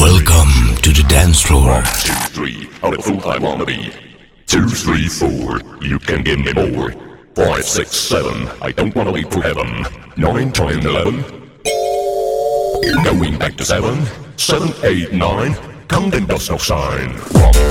Welcome to the dance floor. 1, 2, 3, how the fool I wanna be. 2, 3, 4, you can give me more. 5, 6, 7, I don't wanna wait for heaven. 9, 10, 11, going back to 7, 7, 8, 9, counting does no sign. 1,